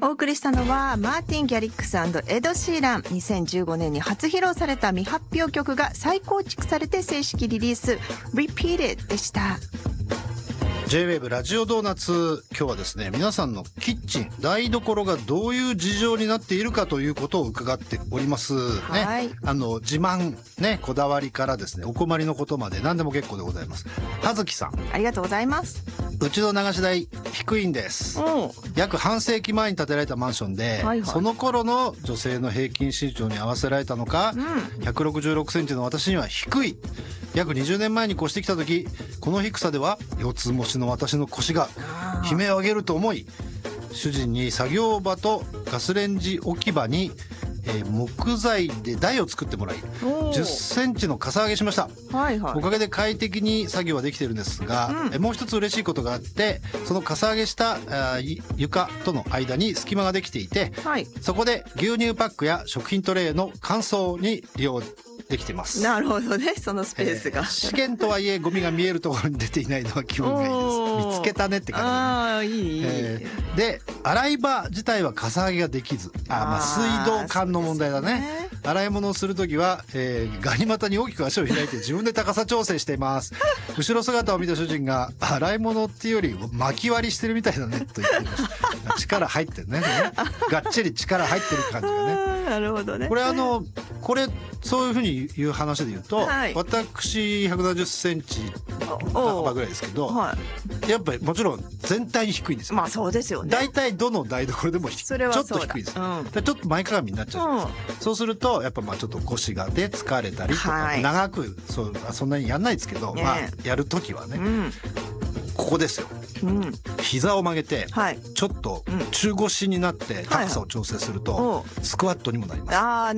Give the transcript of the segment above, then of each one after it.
お送りしたのはマーティン・ギャリックス&エド・シーラン。2015年に初披露された未発表曲が再構築されて正式リリース Repeated でした。 J-WAVE ラジオドーナツ、今日はですね、皆さんのキッチン、台所がどういう事情になっているかということを伺っておりますね。 はい、 自慢ね、こだわりからですね、お困りのことまで何でも結構でございます。葉月さん、 ありがとうございます。 うちの流し台低いんです。約半世紀前に建てられたマンションで、はいはい、その頃の女性の平均身長に合わせられたのか、166センチの私には低い。約20年前に越してきた時、この低さでは四つ星の私の腰が悲鳴を上げると思い、主人に作業場とガスレンジ置き場に木材で台を作ってもらい10センチのかさ上げしました。はいはい、おかげで快適に作業はできているんですが、もう一つ嬉しいことがあって、そのかさ上げした床との間に隙間ができていて、はい、そこで牛乳パックや食品トレイの乾燥に利用できてます。なるほどね、そのスペースが、 試験とはいえゴミが見えるところに出ていないのは気分がいいです。見つけたねって感じ、ね。 あー、いい、 で、洗い場自体はかさ上げができず、水道管の問題だね。洗い物をするときは、ガニ股に大きく足を開いて自分で高さ調整しています。後ろ姿を見た主人が、洗い物っていうより巻き割りしてるみたいだねと言っていました。力入ってるね。がっちり力入ってる感じがね。 なるほどね。 これそういうふうに言う話で言うと、はい、私170センチ幅ぐらいですけど、はい、やっぱりもちろん全体に低いんですよ。 まあそうですよね。 大体どの台所でもちょっと低いです。ちょっと前かがみになっちゃうんです。そうするとやっぱちょっと腰がで疲れたりとか、はい、長くそんなにやんないですけど、やるときはね、ここですよ。膝を曲げて、ちょっと中腰になって高さを調整すると、スクワットにもなります。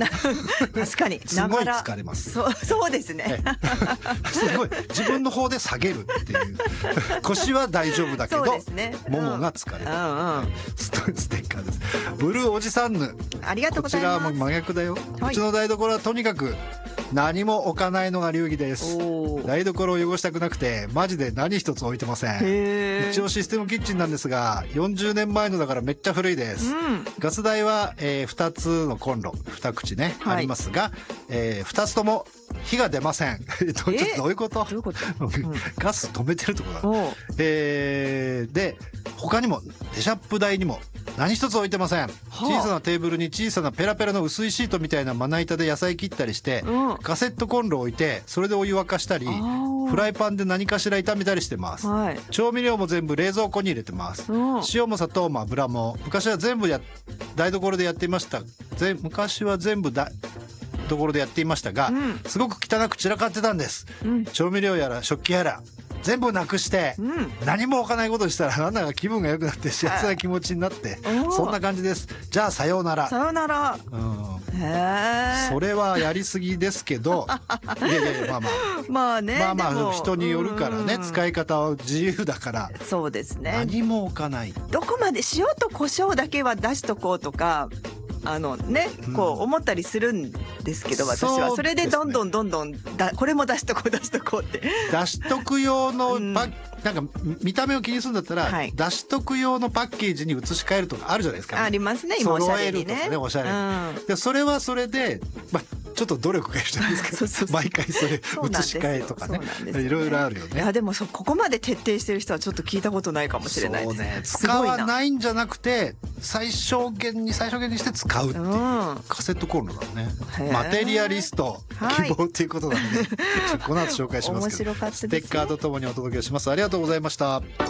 確かにすごい疲れます。 そうですね。 すごい自分の方で下げるっていう腰は大丈夫だけど、ももが疲れる。ステッカーです。ブルーおじさんぬ、 ありがとうございます。 こちらも真逆だよ。うちの台所はとにかく何も置かないのが流儀です。台所を汚したくなくてマジで何一つ置いてません。一応システムキッチンなんですが40年前のだからめっちゃ古いです。ガス台は、2つのコンロ2口ね、ありますが、2つとも火が出ません。どういうこと？ガス止めてるってことだ。で他にもデシャップ台にも何一つ置いてません。小さなテーブルに小さなペラペラの薄いシートみたいなまな板で野菜切ったりして、カセットコンロを置いてそれでお湯沸かしたり、フライパンで何かしら炒めたりしてます。調味料も全部冷蔵庫に入れてます。塩も砂糖も油も昔は全部台所でやっていました。昔は全部ところでやっていましたが、すごく汚く散らかってたんです。調味料やら食器やら全部なくして、何も置かないことにしたらなんだか気分が良くなって幸せな気持ちになって、そんな感じです。じゃあさようなら。 さようなら。 それはやりすぎですけど、いやまあ人によるからね、使い方は自由だから。 そうですね。 何も置かない。 どこまで塩と胡椒だけは出しとこうとか。こう思ったりするんですけど、私はそれでどんどんこれも出しとこうって出しとく用のなんか見た目を気にするんだったら、出しとく用のパッケージに移し替えるとかあるじゃないですか。 ありますね、今おしゃれにね。 おしゃれに。でそれはそれでちょっと努力が必要ですけど、毎回それ移し替えとかね、いろいろあるよね。 いやでもここまで徹底してる人はちょっと聞いたことないかもしれないですね。 使わないんじゃなくて最小限にして使うっていうカセットコンロだね。マテリアリスト希望っていうことなんで、この後紹介しますけど、ステッカーとともにお届けします。ありがとうございました。